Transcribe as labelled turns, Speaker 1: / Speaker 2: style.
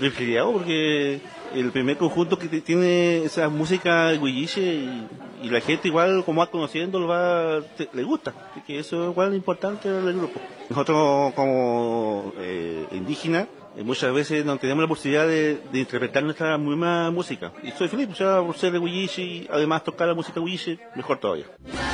Speaker 1: privilegiado porque el primer conjunto que tiene esa música huilliche y la gente igual como va conociendo le gusta, así que eso es igual importante del grupo. Nosotros como indígenas muchas veces no tenemos la posibilidad de interpretar nuestra misma música y soy feliz, o sea, por ser de huilliche y además tocar la música huilliche, mejor todavía.